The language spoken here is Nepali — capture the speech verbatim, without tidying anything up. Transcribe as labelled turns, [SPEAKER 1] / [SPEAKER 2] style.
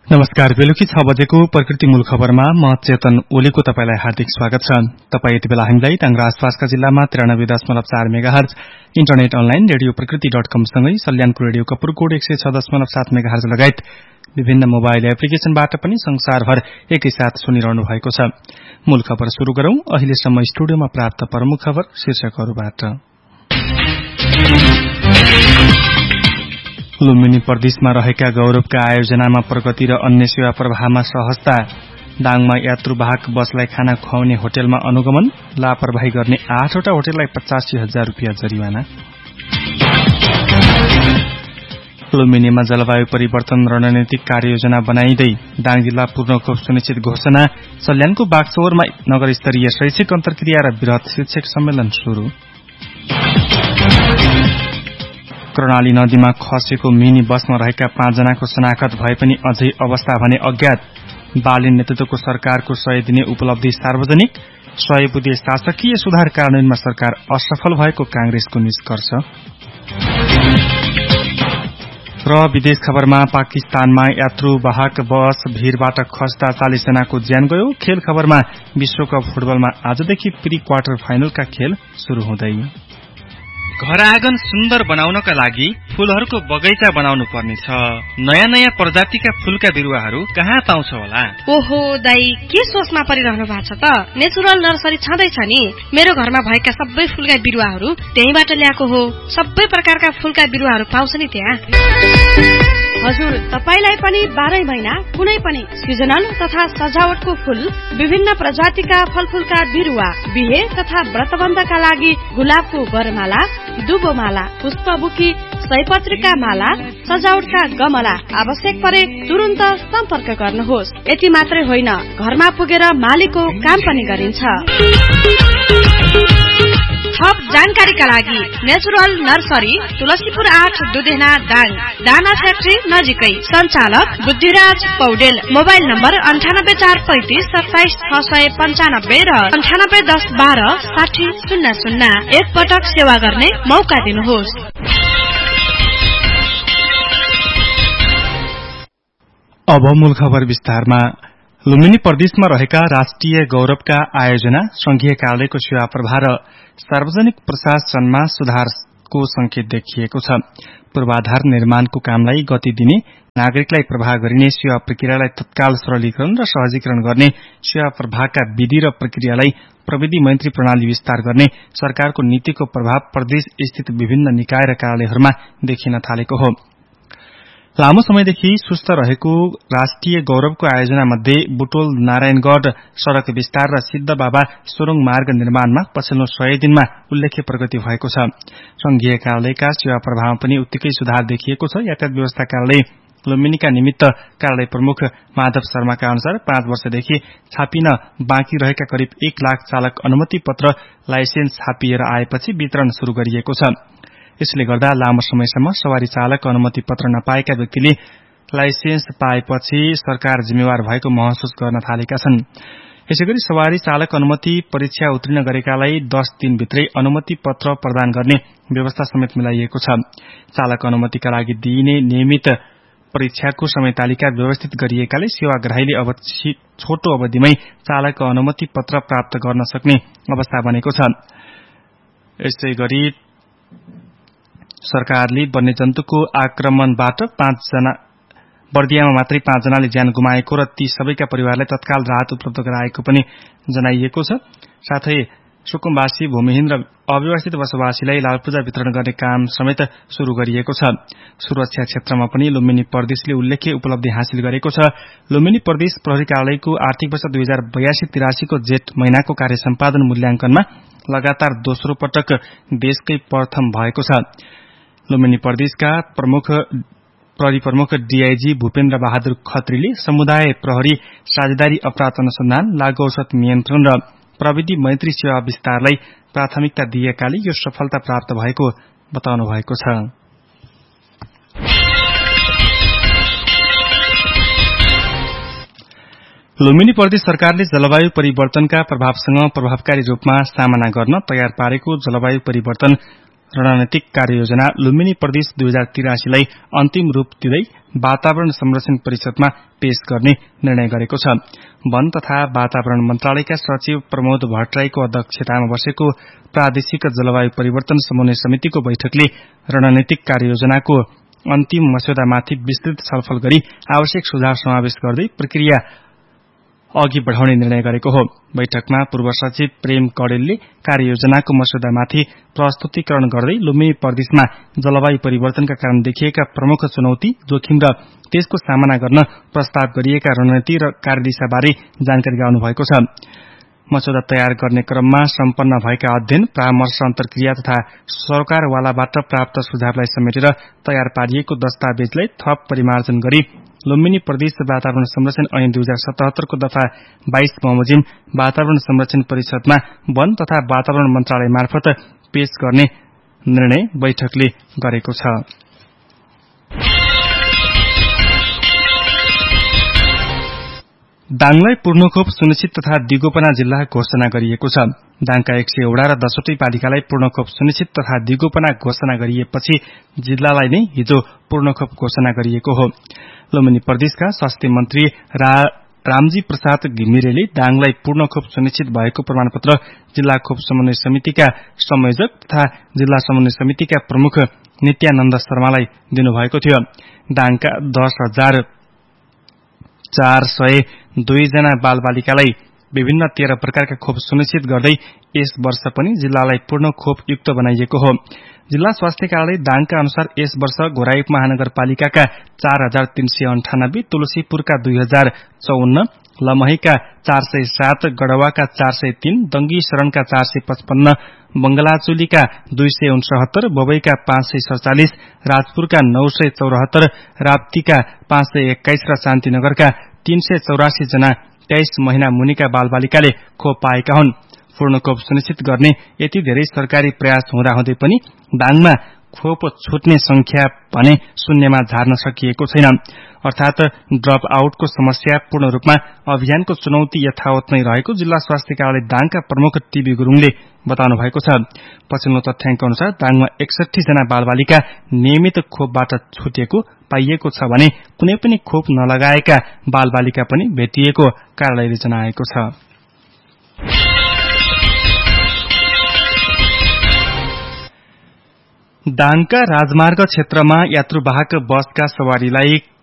[SPEAKER 1] नमस्कार। बेलुकी छ बजेको प्रकृति मूल खबरमा म चेतन ओलीको तपाईलाई हार्दिक स्वागत छ। तपाई यति बेला हामीलाई टाङ्ग्रा आसपासका जिल्लामा त्रियानब्बे दशमलव चार मेगाहर्ज, इन्टरनेट अनलाइन रेडियो प्रकृति डट कम सँगै सल्यानको रेडियो कपुरकोट एक सय छ दशमलव सात मेगाहर्ज लगायत विभिन्न मोबाइल एप्लिकेशनबाट पनि संसारभर एकैसाथ सुनिरहनु भएको छ। मूल खबर शुरू गरौं। अहिलेसम्म स्टुडियोमा प्राप्त प्रमुख खबर शीर्षकहरूबाट। लुम्बिनी प्रदेशमा रहेका गौरवका आयोजनामा प्रगति र अन्य सेवा प्रवाहमा सहजता। दाङमा यात्रुवाहक बसलाई खाना खुवाउने होटेलमा अनुगमन, लापरवाही गर्ने आठवटा होटेललाई पचासी हजार रुपियाँ जरिवाना। लुम्बिनीमा जलवायु परिवर्तन रणनीतिक कार्ययोजना बनाइँदै दाङ जिल्ला पूर्ण खोप सुनिश्चित घोषणा। सल्यानको बागचौरमा नगर स्तरीय शैक्षिक अन्तर्क्रिया र वृहत शिक्षक सम्मेलन शुरू। कर्णाली नदीमा खसेको मिनी बसमा रहेका पाँचजनाको शनाखत भए पनि अझै अवस्था भने अज्ञात। बालिन नेतृत्वको सरकारको सय दिने उपलब्धि सार्वजनिक। सय बुँदे शासकीय सुधार कार्यान्वयनमा सरकार असफल भएको कांग्रेसको निष्कर्ष। र विदेश खबरमा पाकिस्तानमा यात्रुवाहक बस भीरबाट खस्दा चालीस जनाको ज्यान गयो। खेल खबरमा विश्वकप फुटबलमा आजदेखि प्री क्वार्टर फाइनलका खेल शुरू हुँदै। घर आँगन सुन्दर बनाउनका लागि फूलहरूको बगैँचा बनाउनु पर्नेछ। नयाँ नयाँ प्रजातिका फूलका बिरुवाहरू कहाँ पाउँछ होला?
[SPEAKER 2] ओहो दाई, के सोचमा परिरहनु भएको छ त? नेचुरल नर्सरी छँदैछ नि। मेरो घरमा भएका सबै फूलका बिरुवाहरू त्यहीबाट ल्याएको हो। सबै प्रकारका फूलका बिरुवाहरू पाउँछ नि त्यहाँ।
[SPEAKER 3] हजुर, तपाईलाई पनि बाह्रै महिना कुनै पनि सिजनल तथा सजावटको फूल, विभिन्न प्रजातिका फलफूलका बिरुवा, बिहे तथा व्रतबन्धका लागि गुलाबको वरमाला, दुबोमाला, पुष्पबुकी, सयपत्रीका माला, सजावटका गमला आवश्यक परे तुरन्त सम्पर्क गर्नुहोस्। यति मात्रै होइन, घरमा पुगेर मालीको काम पनि गरिन्छ। थप जानकारीका लागि नेचुरल नर्सरी, तुलसीपुर आठ, दुधेना, दाङ, दाना फ्याक्ट्री नजिकै। सञ्चालक बुद्धिराज पौडेल। मोबाइल नम्बर अन्ठानब्बे चार पैंतिस सत्ताइस छ सय पन्चानब्बे र अन्ठानब्बे दस बाह्र साठी शून्य शून्य। एक पटक सेवा गर्ने मौका दिनुहोस्।
[SPEAKER 1] अब मूल खबर विस्तारमा। लुम्बिनी प्रदेशमा रहेका राष्ट्रिय गौरवका आयोजना, संघीय कार्यालयको सेवा प्रवाह र सार्वजनिक प्रशासनमा सुधारको संकेत देखिएको छ। पूर्वाधार निर्माणको कामलाई गति दिने, नागरिकलाई प्रवाह गरिने सेवा प्रक्रियालाई तत्काल सरलीकरण र सहजीकरण गर्ने, सेवा प्रवाहका विधि र प्रक्रियालाई प्रविधि मैत्री प्रणाली विस्तार गर्ने सरकारको नीतिको प्रभाव प्रदेश स्थित विभिन्न निकाय र कार्यालयहरूमा देखिन थालेको हो। लामो समयदेखि सुस्त रहेको राष्ट्रिय गौरवको आयोजना मध्ये बुटोल नारायणगढ़ सड़क विस्तार र सिद्ध बाबा सोरुङ मार्ग निर्माणमा पछिल्लो सय दिनमा उल्लेख्य प्रगति भएको छ। संघीय कार्यालयका सेवा प्रवाहमा पनि उत्तिकै सुधार देखिएको छ। यातायात व्यवस्था कार्यालय लुम्बिनीका निमित्त कार्यालय प्रमुख माधव शर्माका अनुसार पाँच वर्षदेखि छापिन बाँकी रहेका करिब एक लाख चालक अनुमति पत्र लाइसेन्स छापिएर आएपछि वितरण शुरू गरिएको छ। यसले गर्दा लामो समयसम्म सवारी चालक अनुमति पत्र नपाएका व्यक्तिले लाइसेन्स पाएपछि सरकार जिम्मेवार भएको महसुस गर्न थालेका छन्। यसैगरी सवारी चालक अनुमति परीक्षा उत्तीर्ण गरेकालाई दस दिनभित्रै अनुमति पत्र प्रदान गर्ने व्यवस्था समेत मिलाइएको छ। चालक अनुमतिका लागि दिइने नियमित परीक्षाको समय तालिका व्यवस्थित गरिएकाले सेवाग्राहीले अब छोटो अवधिमै चालक अनुमति पत्र प्राप्त गर्न सक्ने अवस्था बनेको छ। यसैगरी सरकारले वन्यजन्तुको आक्रमणबाट पाँचजना बर्दियामा मात्रै पाँचजनाले ज्यान गुमाएको र ती सबैका परिवारलाई तत्काल राहत उपलब्ध गराएको पनि जनाइएको छ। साथै सुकुम्बासी, भूमिहीन र अव्यवस्थित बसोबासीलाई लालपूजा वितरण गर्ने काम समेत शुरू गरिएको छ। सुरक्षा क्षेत्रमा पनि लुम्बिनी प्रदेशले उल्लेख्य उपलब्धि हासिल गरेको छ। लुम्बिनी प्रदेश प्रहरी कार्यालयको आर्थिक वर्ष दुई हजार बयासी तिरासी को जेठ महिनाको कार्य सम्पादन मूल्याङ्कनमा लगातार दोस्रो पटक देशकै प्रथम भएको छ। लुम्बिनी प्रदेशका प्रमुख प्रहरी प्रमुख डीआईजी भूपेन्द्र बहादुर खत्रीले समुदाय प्रहरी साझेदारी अपराध अनुसन्धान, लागू औषध नियन्त्रण र प्रविधि मैत्री सेवा विस्तारलाई प्राथमिकता दिएकाले यो सफलता प्राप्त भएको बताउनु भएको छ। लुम्बिनी प्रदेश सरकारले जलवायु परिवर्तनका प्रभावसँग प्रभावकारी रूपमा सामना गर्न तयार पारेको जलवायु परिवर्तन रणनीतिक कार्ययोजना लुम्बिनी प्रदेश दुई हजार तिरासीलाई अन्तिम रूप दिँदै वातावरण संरक्षण परिषदमा पेश गर्ने निर्णय गरेको छ। वन तथा वातावरण मन्त्रालयका सचिव प्रमोद भट्टराईको अध्यक्षतामा बसेको प्रादेशिक जलवायु परिवर्तन समन्वय समितिको बैठकले रणनीतिक कार्ययोजनाको अन्तिम मस्यौदामाथि विस्तृत छलफल गरी आवश्यक सुझाव समावेश गर्दै प्रक्रिया अघि बढ़ाउने निर्णय गरेको हो। बैठकमा पूर्व सचिव प्रेम कडेलले कार्ययोजनाको मस्यौदामाथि प्रस्तुतिकरण गर्दै लुम्बिनी प्रदेशमा जलवायु परिवर्तनका कारण देखिएका प्रमुख चुनौती, जोखिम र त्यसको सामना गर्न प्रस्ताव गरिएका रणनीति र कार्यदिशाबारे जानकारी गराउनु भएको छ। मस्यौदा तयार गर्ने क्रममा सम्पन्न भएका अध्ययन, परामर्श, अन्तर्क्रिया तथा सरकारवालाबाट प्राप्त सुझावलाई समेटेर तयार पारिएको दस्तावेजलाई थप परिमार्जन गरी लुम्बिनी प्रदेश वातावरण संरक्षण ऐन दुई हजार सतहत्तर को दफा बाइस बमोजिम वातावरण संरक्षण परिषदमा वन तथा वातावरण मन्त्रालय मार्फत पेश गर्ने निर्णय बैठकले गरेको छ। दाङलाई पूर्णखोप सुनिश्चित तथा दिगोपना जिल्ला घोषणा गरिएको छ। दाङका एक सय वडा र दसवटै पालिकालाई पूर्णखोप सुनिश्चित तथा दिगोपना घोषणा गरिएपछि जिल्लालाई नै हिजो पूर्णखोप घोषणा गरिएको हो। लुम्बिनी प्रदेशका स्वास्थ्य मन्त्री रा, रामजी प्रसाद घिमिरेले दाङलाई पूर्णखोप सुनिश्चित भएको प्रमाणपत्र जिल्ला खोप समन्वय समितिका संयोजक तथा जिल्ला समन्वय समितिका प्रमुख नित्यानन्द शर्मालाई दिनुभएको थियो। दाङका दस हजार चार सय दुईजना बाल बालिकालाई विभिन्न तेह्र प्रकारका खोप सुनिश्चित गर्दै यस वर्ष पनि जिल्लालाई पूर्ण खोप युक्त बनाइएको हो। जिल्ला स्वास्थ्य कार्यालय दाङका अनुसार यस वर्ष घोराई महानगरपालिकाका चार हजार तीन सय अन्ठानब्बे, तुलसीपुरका दुई हजार चौन्न, लमहीका चार सय सात, गढ़वाका चार सय तीन, दंगी शरणका चार सय पचपन्न, बंगलाचुलीका दुई सय उनसत्तर, बबईका पाँच सय सड़चालिस, राजपुरका नौ सय चौरात्तर, राप्तीका पाँच सय एक्काइस र शान्तिनगरका तीन सय चौरासी जना तेइस महिना मुनिका बाल बालिकाले खोप पाएका हुन्। पूर्ण खोप सुनिश्चित गर्ने यति धेरै सरकारी प्रयास हुँदाहुँदै पनि दाङमा खोप छुट्ने संख्या भने शून्यमा झार्न सकिएको छैन। अर्थात ड्रप आउटको समस्या पूर्ण रूपमा अभियानको चुनौती यथावत नै रहेको जिल्ला स्वास्थ्य कार्यालय दाङका प्रमुख टीबी गुरुङले बताउनु भएको छ। पछिल्लो तथ्याङ्क अनुसार दाङमा एकसठी जना बालबालिका नियमित खोपबाट छुटिएको पाइएको छ भने कुनै पनि खोप नलगाएका बालबालिका पनि भेटिएको कार्यालयले जनाएको छ। दाङका राजमार्ग क्षेत्रमा यात्रुवाहक बसका सवारीलाई